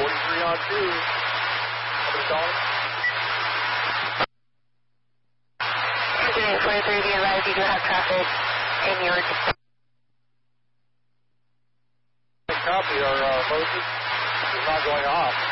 43 on 2. Somebody calling? 43, be advised you do have traffic in your... Copy, our Moses is not going off.